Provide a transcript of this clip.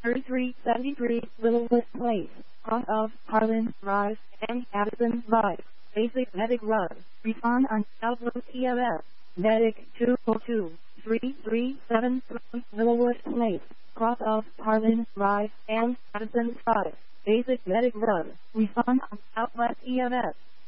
3373 Littlewood Place, cross of Harlan Rise and Addison Drive. Basic medic run. Refund on Southwest EMS. Medic 202-3373 Littlewood Place, cross of Harlan Rise and Addison Drive. Basic medic run. Refund on Southwest EMS.